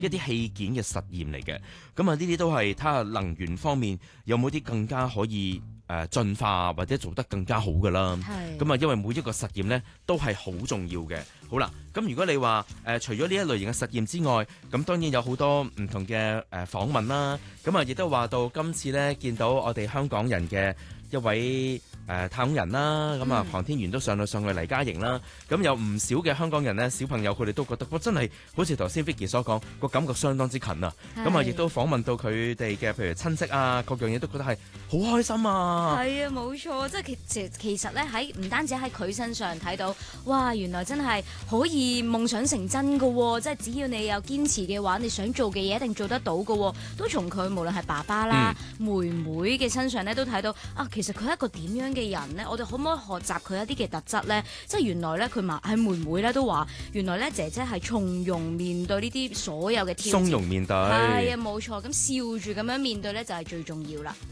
一啲器件嘅實驗嚟嘅。咁啊，呢啲都係睇下能源方面有冇啲更加可以進化或者做得更加好㗎啦。咁啊，因為每一個實驗呢都係好重要嘅。好啦，咁如果你話除咗呢一類型嘅實驗之外，咁當然有好多唔同嘅訪問啦。咁啊，亦都話到今次呢，見到我哋香港人嘅一位太空人啦，咁啊航天員都上去黎嘉瑩啦，咁有唔少嘅香港人呢，小朋友佢哋都覺得真係好似頭先 Vicky 所講，個感覺相當之近啊。咁啊，亦都訪問到佢哋嘅譬如親戚啊，各樣嘢都覺得係好開心啊。 係啊，冇錯，即係其實咧喺唔單止喺佢身上睇到，哇！原來真係可以夢想成真㗎喎，即係只要你有堅持嘅話，你想做嘅嘢一定做得到㗎喎。都從佢無論係爸爸啦、妹妹嘅身上咧，都睇到啊，其實佢係一個點樣嘅人呢？我哋可唔可以學習佢一啲嘅特質呢？即係原來咧，佢係妹妹咧都話，原來咧姐姐係從容面對呢啲所有嘅挑戰， 從容面對， 係啊，冇錯。咁笑住咁樣面對咧，就係最重要啦。